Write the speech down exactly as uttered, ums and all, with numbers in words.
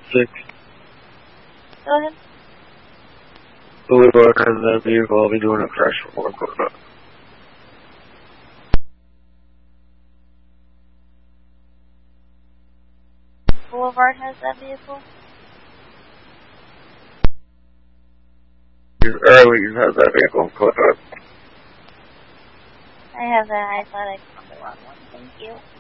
six. Go ahead. Boulevard has that vehicle. I'll be doing a crash report. Boulevard has that vehicle? Early has that vehicle. Click up. I have that. I thought I found the wrong one. Thank you.